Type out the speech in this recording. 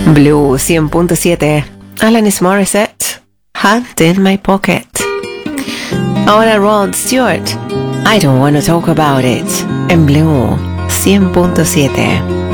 Blue 100.7. Alanis Morissette, Hand in My Pocket. Ahora Rod Stewart, I Don't Wanna Talk About It, en Blue 100.7.